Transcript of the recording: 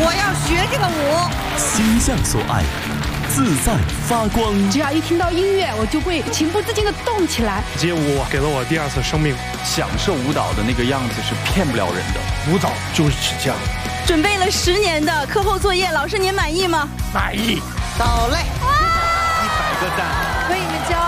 我要学这个舞。 心向所爱，自在发光。 只要一听到音乐，我就会情不自禁地动起来。 街舞给了我第二次生命， 享受舞蹈的那个样子是骗不了人的。 舞蹈就是这样。 准备了10年的课后作业，老师您满意吗？ 满意。 到嘞，100 个赞， 为你们骄傲。